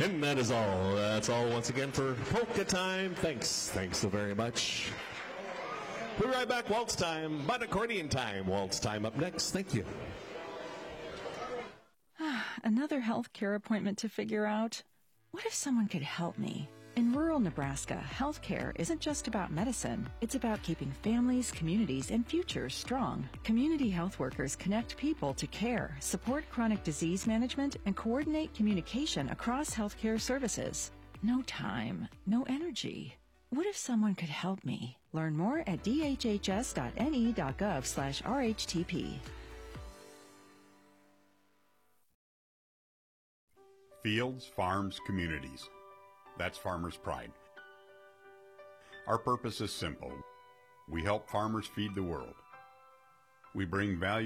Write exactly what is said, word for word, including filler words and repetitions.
And that is all. That's all once again for Polka Time. Thanks. Thanks so very much. We'll be right back. Waltz time, but accordion time. Waltz time up next. Thank you. Another healthcare appointment to figure out? What if someone could help me? In rural Nebraska, healthcare isn't just about medicine. It's about keeping families, communities, and futures strong. Community health workers connect people to care, support chronic disease management, and coordinate communication across healthcare services. No time, no energy. What if someone could help me? Learn more at d h h s dot n e dot gov slash r h t p. Fields, farms, communities. That's Farmers Pride. Our purpose is simple. We help farmers feed the world. We bring value